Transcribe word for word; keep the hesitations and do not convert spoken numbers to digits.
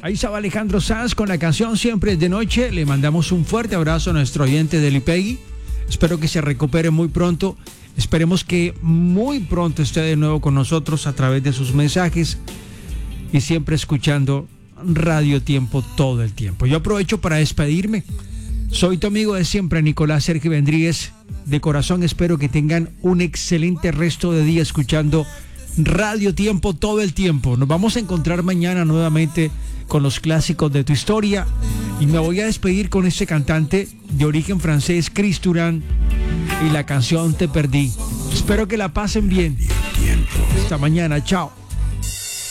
Ahí estaba Alejandro Sanz con la canción Siempre es de Noche. Le mandamos un fuerte abrazo a nuestro oyente de Lipegui. Espero que se recupere muy pronto. Esperemos que muy pronto esté de nuevo con nosotros a través de sus mensajes y siempre escuchando Radio Tiempo todo el tiempo. Yo aprovecho para despedirme. Soy tu amigo de siempre, Nicolás Sergio Vendríguez. De corazón espero que tengan un excelente resto de día escuchando Radio Tiempo todo el tiempo. Nos vamos a encontrar mañana nuevamente con los clásicos de tu historia. Y me voy a despedir con este cantante de origen francés, Chris Durán, y la canción Te Perdí. Espero que la pasen bien. Hasta mañana, chao.